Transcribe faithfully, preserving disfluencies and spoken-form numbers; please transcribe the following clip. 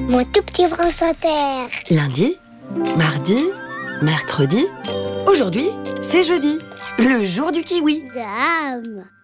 Mon tout petit France Inter. Lundi, mardi, mercredi. Aujourd'hui, c'est jeudi, le jour du kiwi. Dame.